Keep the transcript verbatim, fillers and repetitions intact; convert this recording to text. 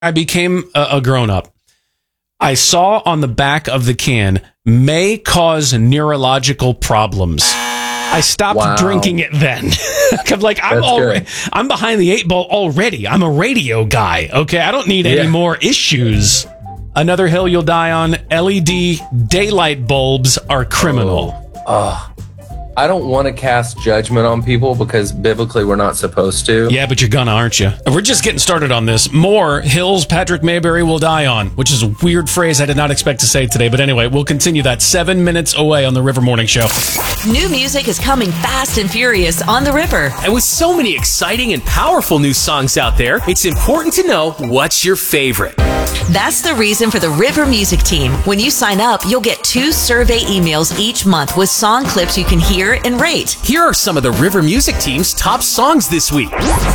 I became a, a grown-up, I saw on the back of the can, may cause neurological problems. I stopped Wow. drinking it then. I'm like, I'm That's already, good. I'm behind the eight ball already. I'm a radio guy. Okay, I don't need Yeah. any more issues. Another hill you'll die on. L E D daylight bulbs are criminal. Oh, I don't want to cast judgment on people because biblically we're not supposed to. Yeah, but you're gonna, aren't you? We're just getting started on this. More hills Patrick Mayberry will die on, which is a weird phrase I did not expect to say today. But anyway, we'll continue that seven minutes away on the River Morning Show. New music is coming fast and furious on the River. And with so many exciting and powerful new songs out there, it's important to know what's your favorite. That's the reason for the River Music Team. When you sign up, you'll get two survey emails each month with song clips you can hear and rate. Here are some of the River Music Team's top songs this week.